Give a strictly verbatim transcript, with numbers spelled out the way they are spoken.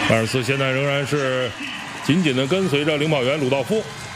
二十四现在仍然是紧紧的跟随着领跑员鲁道夫。